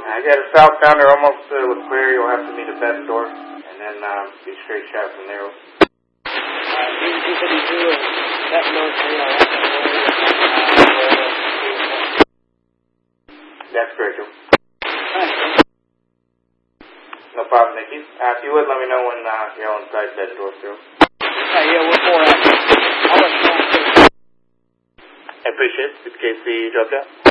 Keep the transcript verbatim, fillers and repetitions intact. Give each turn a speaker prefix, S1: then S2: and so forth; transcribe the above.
S1: I got a southbounder almost to uh, LeClaire. You'll have to meet at Bettendorf, and then um, be straight shot from there. That's correct, Joe. No problem, Nicky. Uh, if you would, let me know when uh, you're on site Bettendorf, Joe.
S2: Uh, yeah, we're four out. I'll let you know.
S1: I appreciate it. It's K C dropped out.